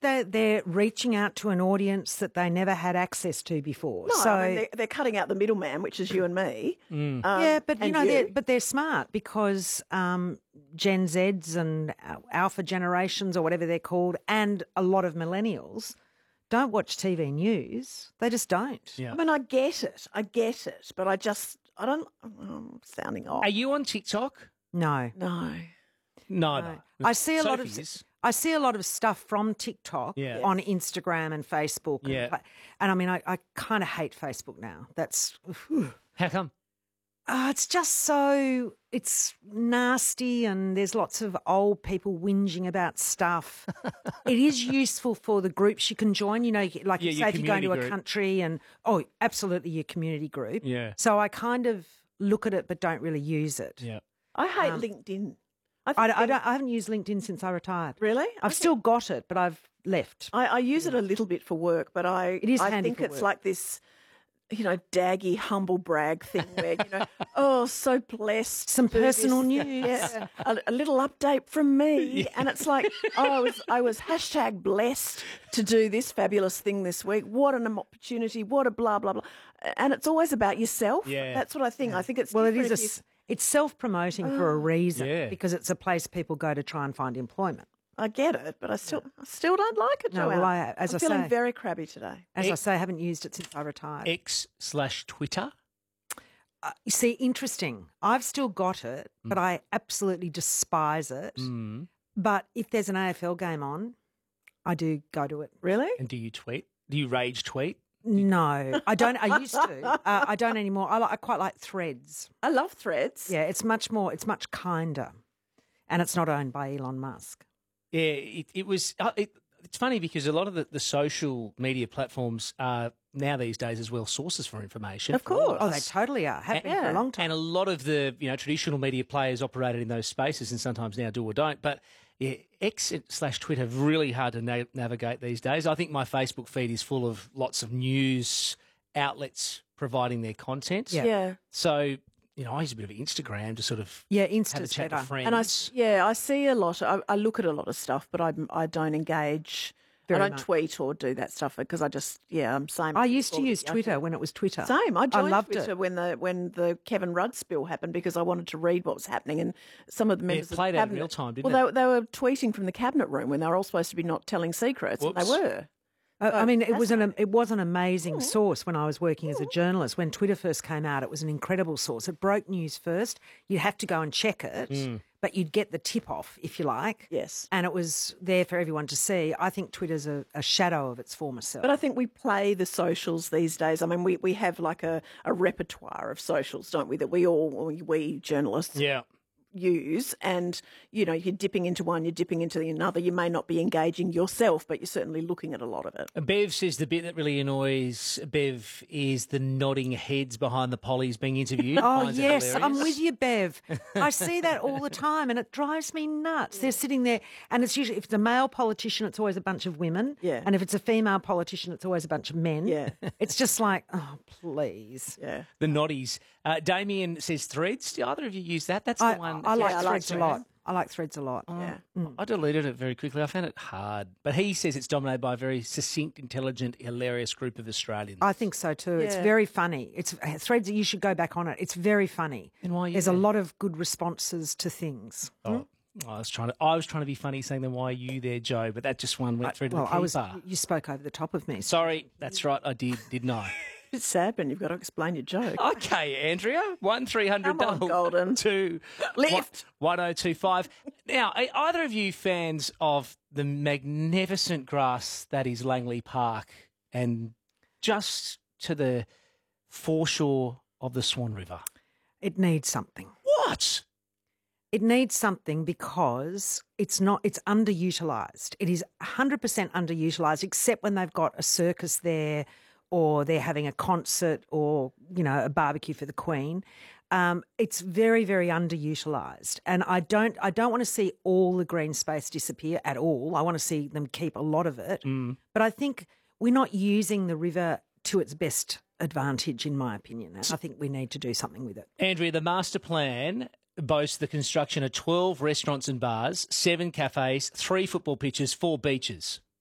they're reaching out to an audience that they never had access to before. No, so I mean, they're cutting out the middleman, which is you and me. yeah, but and they're smart because Gen Zs and Alpha generations or whatever they're called, and a lot of millennials don't watch TV news. They just don't. Yeah. I mean, I get it, but I don't. I'm sounding off. Are you on TikTok? No. Neither. I see a lot of Sophie's. I see a lot of stuff from TikTok Yeah. on Instagram and Facebook. Yeah. And I mean, I kind of hate Facebook now. That's How come? it's just so it's nasty, and there's lots of old people whinging about stuff. It is useful for the groups you can join. You know, like Yeah, say your if you go to community a group. country, and absolutely your community group. Yeah. So I kind of look at it, but don't really use it. Yeah. I hate LinkedIn. I haven't used LinkedIn since I retired. Really? I've still got it, but I've left. I use it a little bit for work, but It is I handy think for it's work. like this, daggy, humble brag thing where, oh, so blessed. Some to do personal this. news. Yeah, a little update from me. And it's like, I was hashtag blessed to do this fabulous thing this week. What an opportunity. What a blah, blah, blah. And it's always about yourself. Yeah. That's what I think. I think it's Well, it different is it's self-promoting for a reason Yeah. because it's a place people go to try and find employment. I get it, but I still don't like it, No, Joanne. well, as I'm I feeling say- very crabby today. As I say, I haven't used it since I retired. X/Twitter. You see, interesting. I've still got it, but I absolutely despise it. But if there's an AFL game on, I do go to it. Really? And do you tweet? Do you rage tweet? No, I don't. I used to. I don't anymore. I quite like Threads. I love Threads. Yeah, it's much kinder, and it's not owned by Elon Musk. Yeah, it was. It's funny because a lot of the social media platforms are now these days as well sources for information. Of course. Oh, they totally are. Have been for a long time. And a lot of the traditional media players operated in those spaces, and sometimes now do or don't. But yeah, X/Twitter really hard to navigate these days. I think my Facebook feed is full of lots of news outlets providing their content. Yeah. So I use a bit of Instagram to sort of Yeah, have a Insta's chat better. with friends. And I see a lot. I look at a lot of stuff, but I don't engage. Very I don't much. tweet or do that stuff because I'm same. I used to use Twitter when it was Twitter. Same. I joined loved Twitter it. when the Kevin Rudd spill happened because I wanted to read what was happening, and some of the members of played the out in cabinet, real time, didn't well, they were tweeting from the cabinet room when they were all supposed to be not telling secrets, and they Whoops. were. I mean, it was an amazing source when I was working as a journalist. When Twitter first came out, it was an incredible source. It broke news first. You'd have to go and check it, but you'd get the tip off, if you like. Yes. And it was there for everyone to see. I think Twitter's a shadow of its former self. But I think we play the socials these days. I mean, we have like a repertoire of socials, don't we, that we journalists yeah. use, and you're dipping into one, you're dipping into another. You may not be engaging yourself, but you're certainly looking at a lot of it. Bev says the bit that really annoys Bev is the nodding heads behind the pollies being interviewed. Oh, Finds it yes, hilarious. I'm with you, Bev. I see that all the time and it drives me nuts. They're sitting there and it's usually, if it's a male politician, it's always a bunch of women. Yeah. And if it's a female politician, it's always a bunch of men. Yeah. It's just like, oh, please. Yeah. The noddies. Damien says Threads. Do either of you use that? That's the one. I like I like Threads a Threads. lot. I like Threads a lot. Yeah. I deleted it very quickly. I found it hard. But he says it's dominated by a very succinct, intelligent, hilarious group of Australians. I think so too. It's Yeah. very funny. It's Threads. You should go back on it. It's very funny. And why are you There's a there? lot of good responses to things. Oh, I was trying to be funny, saying then why are you there, Joe? But that just one went through to the keeper. You spoke over the top of me. Sorry, that's right. I didn't I? It's sad, but you've got to explain your joke. Okay, Andrea. 1300 Come on, Golden. 2 Lift. 1025. Now, are either of you fans of the magnificent grass that is Langley Park and just to the foreshore of the Swan River? It needs something. What? It needs something because it's underutilised. It is 100% underutilised, except when they've got a circus there or they're having a concert or, a barbecue for the Queen. It's very, very underutilised. And I don't want to see all the green space disappear at all. I want to see them keep a lot of it. But I think we're not using the river to its best advantage, in my opinion. And I think we need to do something with it. Andrea, the master plan boasts the construction of 12 restaurants and bars, 7 cafes, 3 football pitches, 4 beaches.